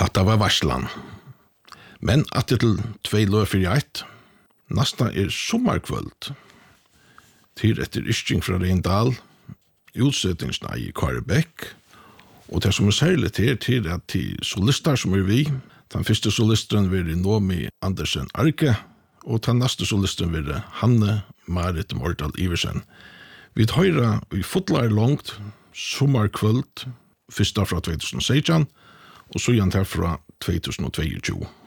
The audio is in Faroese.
Hatta var varslan. Men at det til 2 løg for 1, nasta sommarkvöld. Til etter Isching fra Reindal, utsettingsna i Karebekk, og det som særlig til at de solister som vi, den første solisteren var Nomi Andersen Arke, og den neste solisteren var Hanne Marit Mordal Iversen. Vi høyra i fotlar langt, sommarkvöld, første fra 2016, og så igjen til fra 2022.